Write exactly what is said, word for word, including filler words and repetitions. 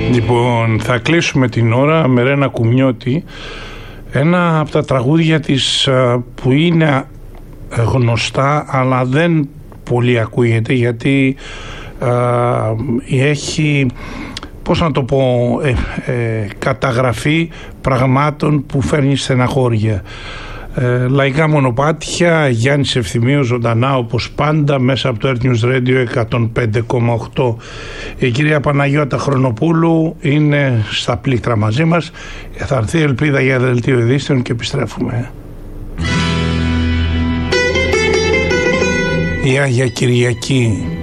Λοιπόν, θα κλείσουμε την ώρα με Ρένα Κουμιώτη, ένα από τα τραγούδια της που είναι γνωστά αλλά δεν πολύ ακούγεται, γιατί α, έχει, πώς να το πω, ε, ε, καταγραφή πραγμάτων που φέρνει στεναχώρια. Ε, λαϊκά μονοπάτια, Γιάννης Ευθυμίου ζωντανά όπως πάντα μέσα από το Earth News Radio εκατόν πέντε κόμμα οκτώ. Η κυρία Παναγιώτα Χρονοπούλου είναι στα πλήκτρα μαζί μας. Θα έρθει Ελπίδα για δελτίο ειδήσεων και επιστρέφουμε. Η Άγια Κυριακή.